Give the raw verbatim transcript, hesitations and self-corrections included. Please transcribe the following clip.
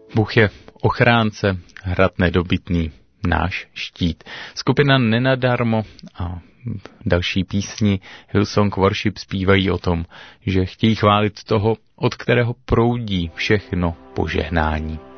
Bůh je ochránce, hrad nedobytný, náš štít. Skupina Nenadarmo a další písni Hillsong Worship zpívají o tom, že chtějí chválit toho, od kterého proudí všechno požehnání.